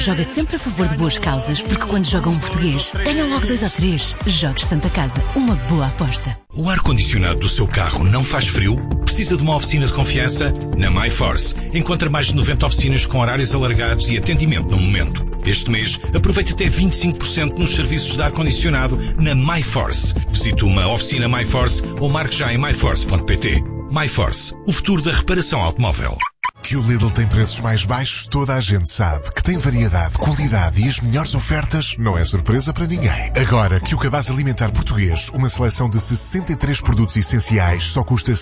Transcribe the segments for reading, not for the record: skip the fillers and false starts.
Joga sempre a favor de boas causas, porque quando joga um português, ganham logo 2 ou 3. Jogos Santa Casa, uma boa aposta. O ar-condicionado do seu carro não faz frio? Precisa de uma oficina de confiança? Na MyForce. Encontra mais de 90 oficinas com horários alargados e atendimento no momento. Este mês, aproveite até 25% nos serviços de ar-condicionado na MyForce. Visite uma oficina MyForce ou marque já em myforce.pt. MyForce, o futuro da reparação automóvel. Que o Lidl tem preços mais baixos, toda a gente sabe. Que tem variedade, qualidade e as melhores ofertas, não é surpresa para ninguém. Agora que o cabaz alimentar português, uma seleção de 63 produtos essenciais, só custa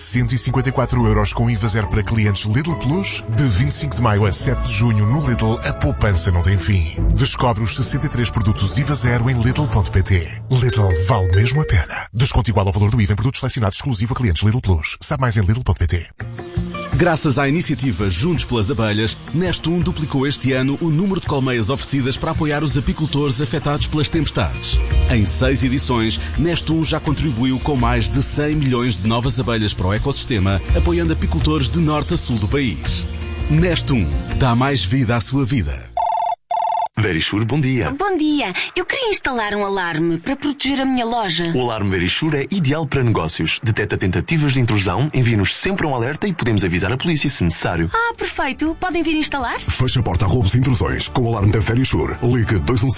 154€ com IVA zero para clientes Lidl Plus, de 25 de maio a 7 de junho no Lidl, a poupança não tem fim. Descobre os 63 produtos IVA zero em Lidl.pt. Lidl vale mesmo a pena. Desconto igual ao valor do IVA em produtos selecionados exclusivo a clientes Lidl Plus. Sabe mais em Lidl.pt. Graças à iniciativa Juntos pelas Abelhas, Nestum duplicou este ano o número de colmeias oferecidas para apoiar os apicultores afetados pelas tempestades. Em 6 edições, Nestum já contribuiu com mais de 100 milhões de novas abelhas para o ecossistema, apoiando apicultores de norte a sul do país. Nestum dá mais vida à sua vida. Verisure, bom dia. Bom dia. Eu queria instalar um alarme para proteger a minha loja. O alarme Verisure é ideal para negócios. Detecta tentativas de intrusão, envia-nos sempre um alerta e podemos avisar a polícia se necessário. Ah, perfeito. Podem vir instalar? Feche a porta a roubos e intrusões com o alarme da Verisure. Ligue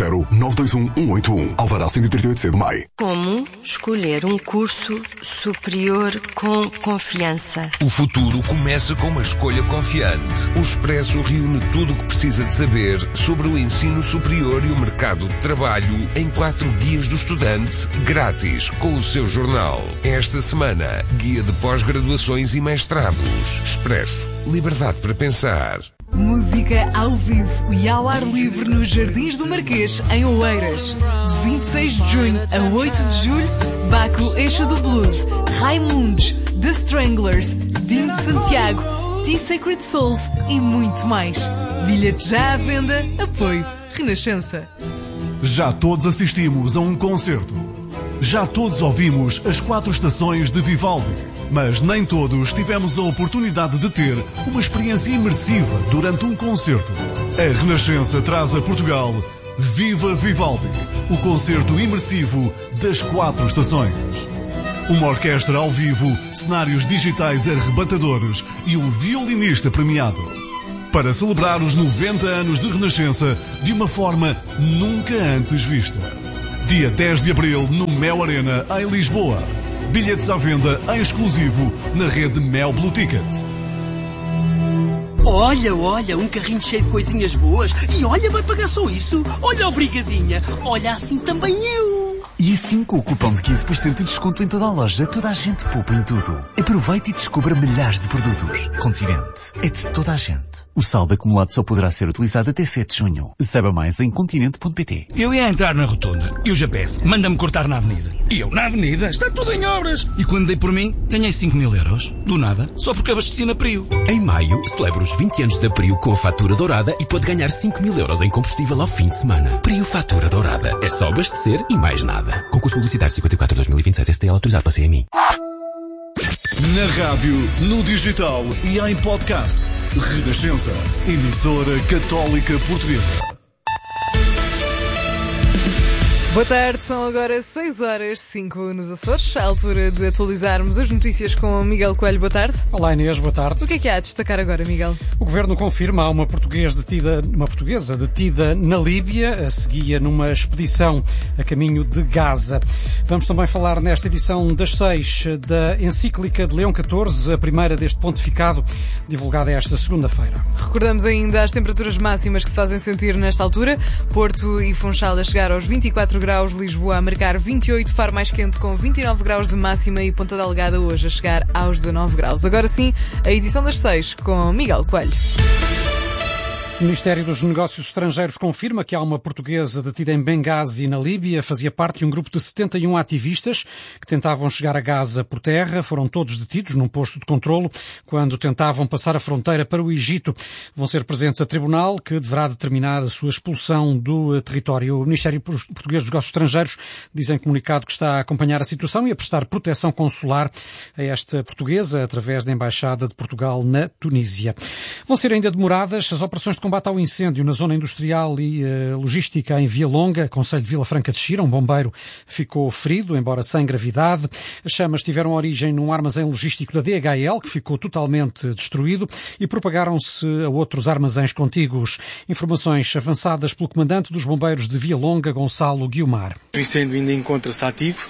210-921-181. Alvará 138C de Maio. Como escolher um curso superior com confiança? O futuro começa com uma escolha confiante. O Expresso reúne tudo o que precisa de saber sobre o ensino superior e o mercado de trabalho em 4 guias do estudante, grátis, com o seu jornal. Esta semana, guia de pós-graduações e mestrados. Expresso. Liberdade para pensar. Música ao vivo e ao ar livre nos Jardins do Marquês, em Oeiras. De 26 de junho a 8 de julho, Baco Eixo do Blues, Raimundos, The Stranglers, Dinho de Santiago, T-Sacred Souls e muito mais. Bilhete já à venda, apoio Renascença. Já todos assistimos a um concerto. Já todos ouvimos as 4 estações de Vivaldi. Mas nem todos tivemos a oportunidade de ter uma experiência imersiva durante um concerto. A Renascença traz a Portugal Viva Vivaldi, o concerto imersivo das 4 estações. Uma orquestra ao vivo, cenários digitais arrebatadores e um violinista premiado. Para celebrar os 90 anos de Renascença de uma forma nunca antes vista. Dia 10 de abril no Mel Arena, em Lisboa. Bilhetes à venda em exclusivo na rede Mel Blue Ticket. Olha, um carrinho cheio de coisinhas boas. E olha, vai pagar só isso. Olha a brigadinha. Olha, assim também eu. E assim, com o cupom de 15% de desconto em toda a loja, toda a gente poupa em tudo. Aproveite e descubra milhares de produtos. Continente. É de toda a gente. O saldo acumulado só poderá ser utilizado até 7 de junho. Saiba mais em continente.pt. Eu ia entrar na rotunda e o GPS manda-me cortar na avenida. E eu, na avenida, está tudo em obras. E quando dei por mim, ganhei 5.000 euros. Do nada, só porque abasteci na Prio. Em maio, celebra os 20 anos da Prio com a fatura dourada e pode ganhar 5.000 euros em combustível ao fim de semana. Prio Fatura Dourada. É só abastecer e mais nada. Concurso publicitário 54/2026 STL autorizado para CMI. Na rádio, no digital e em podcast. Renascença, emissora católica portuguesa. Boa tarde, são agora 6h05 nos Açores, à altura de atualizarmos as notícias com Miguel Coelho. Boa tarde. Olá Inês, boa tarde. O que é que há a destacar agora, Miguel? O Governo confirma uma portuguesa detida na Líbia, seguia numa expedição a caminho de Gaza. Vamos também falar nesta edição das 6 da encíclica de Leão XIV, a primeira deste pontificado, divulgada esta segunda-feira. Recordamos ainda as temperaturas máximas que se fazem sentir nesta altura. Porto e Funchal a chegar aos 24 graus, Lisboa a marcar 28, Faro mais quente com 29 graus de máxima e Ponta Delgada hoje a chegar aos 19 graus. Agora sim, a edição das 6 com Miguel Coelho. O Ministério dos Negócios Estrangeiros confirma que há uma portuguesa detida em Benghazi, na Líbia. Fazia parte de um grupo de 71 ativistas que tentavam chegar a Gaza por terra. Foram todos detidos num posto de controlo quando tentavam passar a fronteira para o Egito. Vão ser presentes a tribunal, que deverá determinar a sua expulsão do território. O Ministério Português dos Negócios Estrangeiros diz em comunicado que está a acompanhar a situação e a prestar proteção consular a esta portuguesa através da Embaixada de Portugal na Tunísia. Vão ser ainda demoradas as operações de combate ao incêndio na zona industrial e logística em Via Longa, concelho de Vila Franca de Xira. Um bombeiro ficou ferido, embora sem gravidade. As chamas tiveram origem num armazém logístico da DHL, que ficou totalmente destruído, e propagaram-se a outros armazéns contíguos. Informações avançadas pelo comandante dos bombeiros de Via Longa, Gonçalo Guiomar. O incêndio ainda encontra-se ativo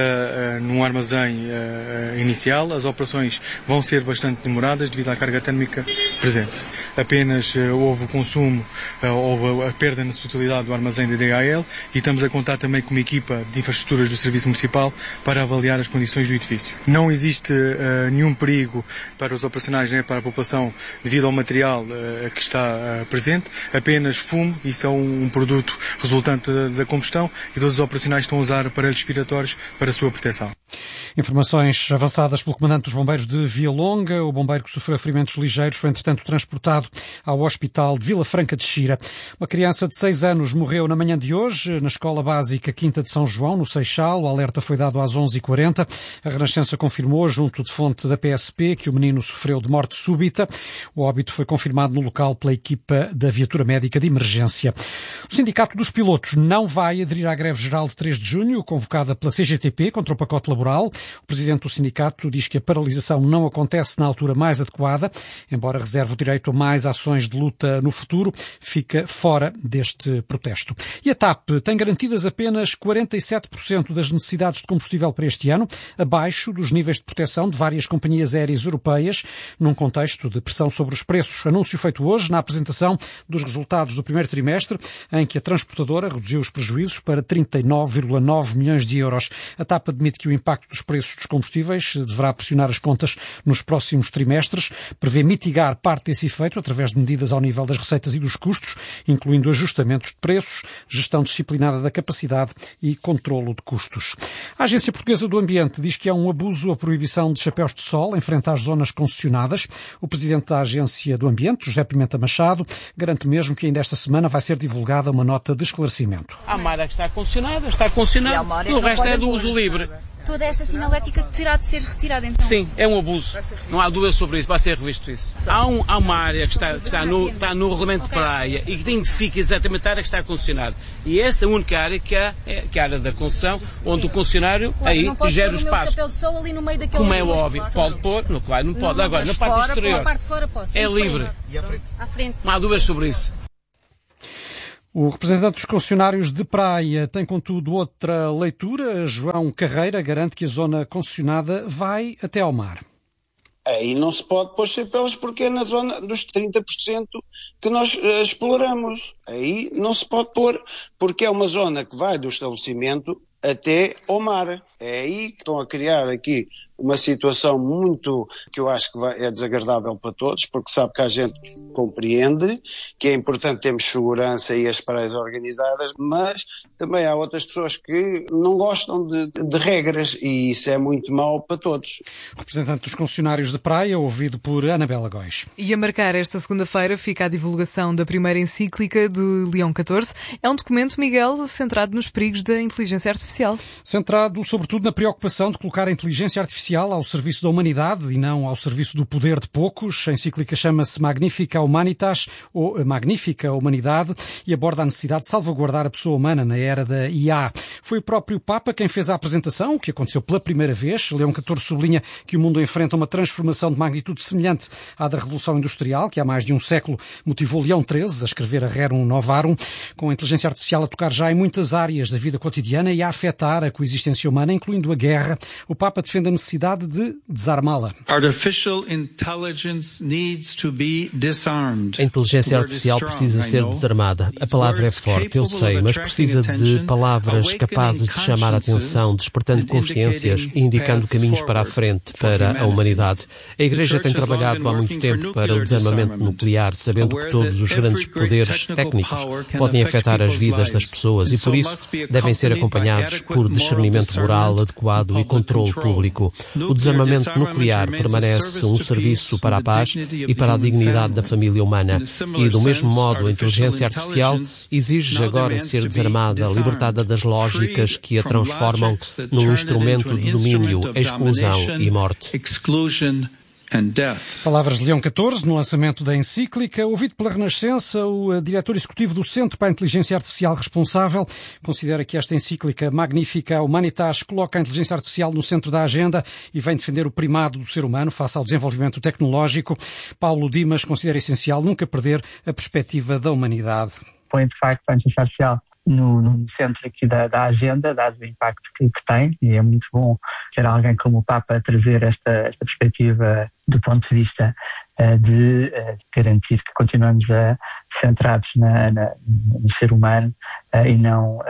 num armazém inicial. As operações vão ser bastante demoradas devido à carga térmica presente. Apenas houve o consumo, houve a perda na totalidade do armazém da DHL e estamos a contar também com uma equipa de infraestruturas do Serviço Municipal para avaliar as condições do edifício. Não existe nenhum perigo para os operacionais nem para a população devido ao material que está presente, apenas fumo. Isso é um produto resultante da combustão e todos os operacionais estão a usar aparelhos respiratórios para a sua proteção. Informações avançadas pelo comandante dos bombeiros de Via Longa. O bombeiro que sofreu ferimentos ligeiros foi, entretanto, transportado ao hospital de Vila Franca de Xira. Uma criança de 6 anos morreu na manhã de hoje na Escola Básica Quinta de São João, no Seixal. O alerta foi dado às 11h40. A Renascença confirmou, junto de fonte da PSP, que o menino sofreu de morte súbita. O óbito foi confirmado no local pela equipa da viatura médica de emergência. O Sindicato dos Pilotos não vai aderir à greve geral de 3 de junho, convocada pela CGTP contra o pacote laboral. O presidente do sindicato diz que a paralisação não acontece na altura mais adequada, embora reserve o direito a mais ações de luta no futuro, fica fora deste protesto. E a TAP tem garantidas apenas 47% das necessidades de combustível para este ano, abaixo dos níveis de proteção de várias companhias aéreas europeias, num contexto de pressão sobre os preços. Anúncio feito hoje na apresentação dos resultados do primeiro trimestre, em que a transportadora reduziu os prejuízos para 39,9 milhões de euros. A TAP admite que o impacto dos preços dos combustíveis deverá pressionar as contas nos próximos trimestres, prevê mitigar parte desse efeito através de medidas ao nível das receitas e dos custos, incluindo ajustamentos de preços, gestão disciplinada da capacidade e controlo de custos. A Agência Portuguesa do Ambiente diz que há um abuso a proibição de chapéus de sol em frente às zonas concessionadas. O presidente da Agência do Ambiente, José Pimenta Machado, garante mesmo que ainda esta semana vai ser divulgada uma nota de esclarecimento. Há uma área que está concessionada, o resto é do uso livre. Toda esta sinalética terá de ser retirada, então? Sim, é um abuso. Não há dúvida sobre isso, vai ser revisto isso. Há uma área que está no regulamento de praia e que identifica exatamente a área que está concessionada. E essa é a única área que é a área da concessão, onde o concessionário aí gera o espaço. Chapéu de sol ali no meio daquele. Como é óbvio, pode pôr, claro, não pode. Agora, na parte exterior, parte de fora, posso. é livre. À frente. Não há dúvidas sobre isso. O representante dos concessionários de praia tem, contudo, outra leitura. João Carreira garante que a zona concessionada vai até ao mar. Aí não se pode pôr chapéus porque é na zona dos 30% que nós exploramos. Aí não se pode pôr porque é uma zona que vai do estabelecimento até ao mar. É aí que estão a criar aqui uma situação muito, que eu acho que é desagradável para todos, porque sabe que a gente compreende que é importante termos segurança e as praias organizadas, mas também há outras pessoas que não gostam de regras e isso é muito mau para todos. Representante dos concessionários de praia, ouvido por Anabela Góis. E a marcar esta segunda-feira fica a divulgação da primeira encíclica de Leão XIV. É um documento, Miguel, centrado nos perigos da inteligência artificial. Centrado, sobretudo, na preocupação de colocar a inteligência artificial ao serviço da humanidade e não ao serviço do poder de poucos. A encíclica chama-se Magnifica Humanitas, ou Magnífica Humanidade, e aborda a necessidade de salvaguardar a pessoa humana na era da IA. Foi o próprio Papa quem fez a apresentação, o que aconteceu pela primeira vez. Leão XIV sublinha que o mundo enfrenta uma transformação de magnitude semelhante à da Revolução Industrial, que há mais de um século motivou Leão XIII a escrever a Rerum Novarum, com a inteligência artificial a tocar já em muitas áreas da vida cotidiana e a afetar a coexistência humana, incluindo a guerra. O Papa defende a necessidade de desarmá-la. A inteligência artificial precisa ser desarmada. A palavra é forte, eu sei, mas precisa de palavras capazes de chamar a atenção, despertando consciências e indicando caminhos para a frente, para a humanidade. A Igreja tem trabalhado há muito tempo para o desarmamento nuclear, sabendo que todos os grandes poderes técnicos podem afetar as vidas das pessoas e, por isso, devem ser acompanhados por discernimento moral adequado e controle público. O desarmamento nuclear permanece um serviço para a paz e para a dignidade da família humana. E, do mesmo modo, a inteligência artificial exige agora ser desarmada, libertada das lógicas que a transformam num instrumento de domínio, exclusão e morte. and death. Palavras de Leão XIV no lançamento da encíclica. Ouvido pela Renascença, o diretor executivo do Centro para a Inteligência Artificial Responsável considera que esta encíclica Magnifica Humanitas coloca a inteligência artificial no centro da agenda e vem defender o primado do ser humano face ao desenvolvimento tecnológico. Paulo Dimas considera essencial nunca perder a perspectiva da humanidade. Põe, de facto, a inteligência artificial no centro aqui da agenda, dado o impacto que tem, e é muito bom ter alguém como o Papa a trazer esta perspectiva do ponto de vista de garantir que continuamos centrados no ser humano e não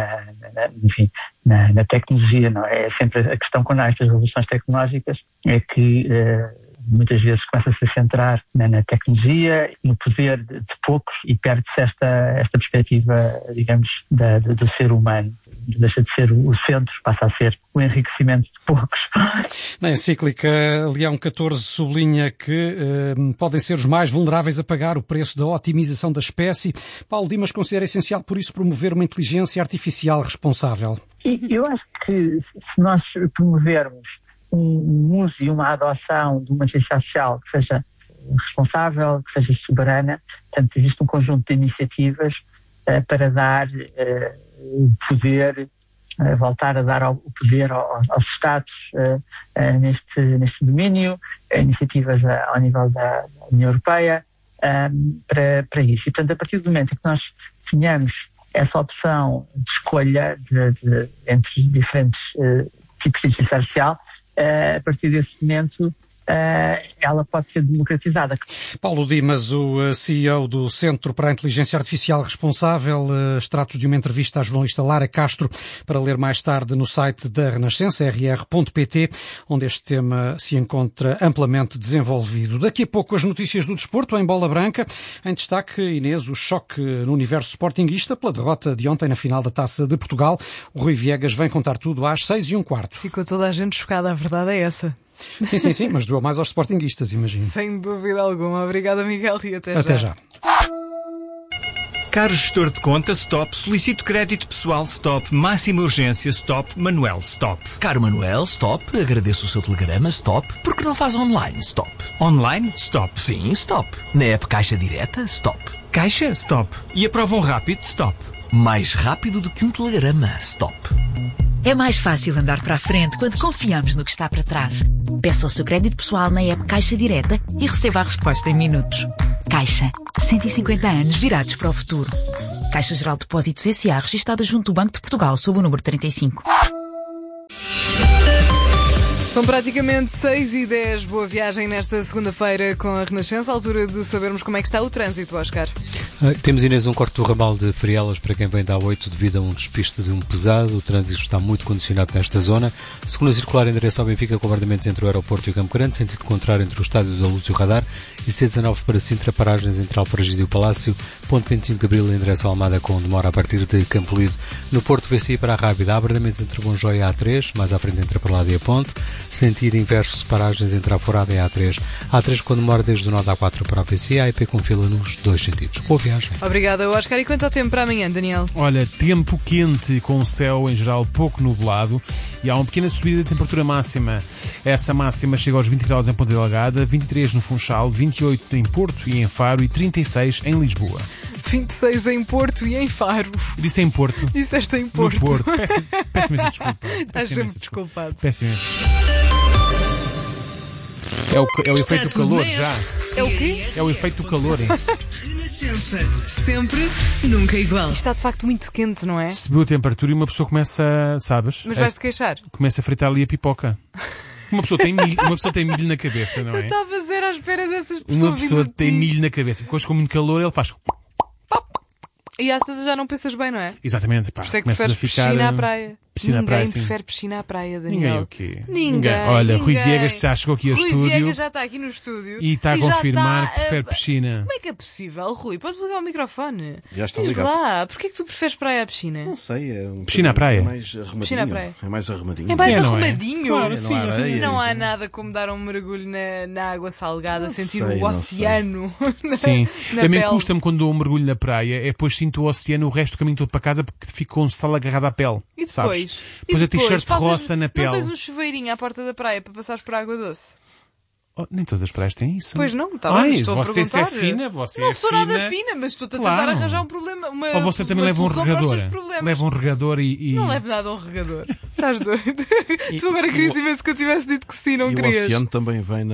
na tecnologia. Não é? É sempre a questão com estas revoluções tecnológicas é que muitas vezes começa-se a centrar na tecnologia, no poder de poucos e perde-se esta perspectiva, digamos, do ser humano. Deixa de ser o centro, passa a ser o enriquecimento de poucos. Na encíclica, Leão XIV sublinha que podem ser os mais vulneráveis a pagar o preço da otimização da espécie. Paulo Dimas considera essencial, por isso, promover uma inteligência artificial responsável. Eu acho que se nós promovermos um uso e uma adoção de uma inteligência artificial que seja responsável, que seja soberana, portanto, existe um conjunto de iniciativas para dar poder, voltar a dar o poder aos Estados neste domínio, iniciativas ao nível da União Europeia para isso. E, portanto, a partir do momento em que nós tenhamos essa opção de escolha entre diferentes tipos de inteligência artificial, a partir desse momento ela pode ser democratizada. Paulo Dimas, o CEO do Centro para a Inteligência Artificial Responsável, extratos de uma entrevista à jornalista Lara Castro, para ler mais tarde no site da Renascença, rr.pt, onde este tema se encontra amplamente desenvolvido. Daqui a pouco as notícias do desporto em bola branca. Em destaque, Inês, o choque no universo sportinguista pela derrota de ontem na final da Taça de Portugal. O Rui Viegas vem contar tudo às 6:15. Ficou toda a gente chocada, a verdade é essa. Sim, mas doeu mais aos sportinguistas, imagino. Sem dúvida alguma. Obrigada, Miguel, e até já. Caro gestor de conta, stop. Solicito crédito pessoal, stop. Máxima urgência, stop. Manuel, stop. Caro Manuel, stop. Agradeço o seu telegrama, stop. Por que não faz online, stop? Online, stop. Sim, stop. Na app Caixa Direta, stop. Caixa, stop. E aprovam rápido, stop. Mais rápido do que um telegrama, stop. É mais fácil andar para a frente quando confiamos no que está para trás. Peça o seu crédito pessoal na app Caixa Direta e receba a resposta em minutos. Caixa. 150 anos virados para o futuro. Caixa Geral de Depósitos S.A. registada junto do Banco de Portugal sob o número 35. São praticamente 6:10. Boa viagem nesta segunda-feira com a Renascença. Altura de sabermos como é que está o trânsito, Oscar. Temos, Inês, um corte do ramal de Frielas para quem vem da A8 devido a um despiste de um pesado. O trânsito está muito condicionado nesta zona. Segunda circular em direção ao Benfica, com guardamentos entre o aeroporto e o Campo Grande, sentido contrário entre o Estádio da Luz e o Radar. E C19 para Sintra, paragens entre Alfragide e o Palácio. Ponto 25 de Abril em direção à Almada, com demora a partir de Campo Lido. No Porto, VCI para a Rábida, há guardamentos entre Bonjói e a A3, mais à frente entre a Parlada e a Ponte. Sentido inverso, paragens entre a Forada e a A3. A A3 com demora desde o nó da A4 para a VCI, a IP com fila nos dois sentidos. Boa viagem. Obrigada, Oscar. E quanto ao tempo para amanhã, Daniel? Olha, tempo quente, com o céu em geral pouco nublado e há uma pequena subida de temperatura máxima. Essa máxima chega aos 20 graus em Ponta Delgada, 23 no Funchal, 28 em Porto e em Faro e 36 em Lisboa. 26 em Porto e em Faro. Disse em Porto. Disseste em Porto. No Porto. Peço imensa desculpa. Estás sempre desculpado. Peço imensa. É o efeito do calor já. É o quê? É o efeito do calor. Renascença. Sempre, nunca igual. Está de facto muito quente, não é? Subiu a temperatura e uma pessoa começa, sabes? Mas vais-te queixar? Começa a fritar ali a pipoca. Uma pessoa tem milho na cabeça, não é? Eu estava a ser à espera dessas pessoas. Uma pessoa tem milho na cabeça. Depois com muito calor ele faz... E às vezes já não pensas bem, não é? Exatamente. Pá, por isso é que preferes piscina à praia. Piscina Ninguém à praia, sim. prefere piscina à praia, Daniel. Ninguém o quê? Ninguém. Olha, Rui Viegas já chegou aqui ao estúdio. Rui Viegas já está aqui no estúdio. E está a confirmar que prefere piscina. Como é que é possível, Rui? Podes ligar o microfone. Já está Diz ligado. lá, porquê é que tu preferes praia à piscina? Não sei, é um piscina à praia. Mais arrumadinho. Piscina à praia. É mais arrumadinho. É mais arrumadinho? Claro, sim. Não há nada como dar um mergulho na água salgada, sentir o oceano Sim. na Também pele. custa-me quando dou um mergulho na praia, é depois sinto o oceano o resto do caminho todo para casa porque fico com o sal agarrado à pele. E depois? Sabes? Depois a t-shirt roça na pele. Não tens um chuveirinho à porta da praia para passares por água doce? Oh, nem todas as praias têm isso. Pois não, está bem, estou a perguntar. Você é fina, você não é sou fina. nada fina, mas estou-te a tentar arranjar um problema. Ou você também leva um regador. Leva um regador e... Não levo nada a um regador. Estás doido? Tu agora querias imenso que eu tivesse dito que sim, não querias. O oceano também vem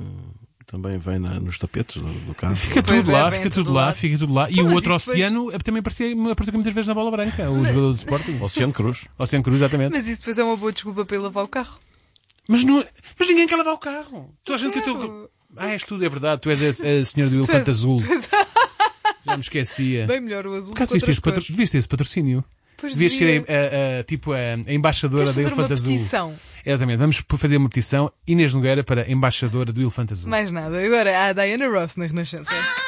nos tapetes do carro. Fica tudo lá. E o outro oceano também apareceu muitas vezes na Bola Branca, o jogador do Sporting. Oceano Cruz, exatamente. Mas isso depois é uma boa desculpa para ir lavar o carro. Mas ninguém quer lavar o carro. Toda a gente que és tu, é verdade. Tu és a senhora do elefante azul. Já me esquecia. Bem melhor o azul. Caso devias ter esse patrocínio. Devias ser a embaixadora do elefante azul. Petição. Exatamente. Vamos fazer uma petição. Inês Nogueira para embaixadora do elefante azul. Mais nada. Agora há a Diana Ross na Renascença.